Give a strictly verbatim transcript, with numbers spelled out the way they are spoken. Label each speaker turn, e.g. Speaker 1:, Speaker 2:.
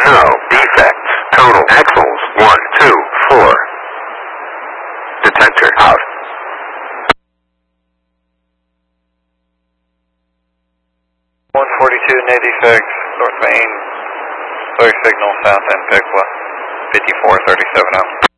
Speaker 1: No defects. Total axles one, two, four. Detector out.
Speaker 2: one forty-two, no defects, North Main, clear signal, south end, Piqua, fifty-four thirty-seven out.